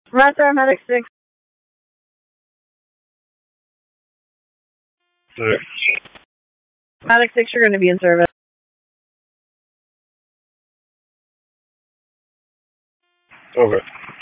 Roger, Medic 6. Alright. Medic 6, you're going to be in service. Okay.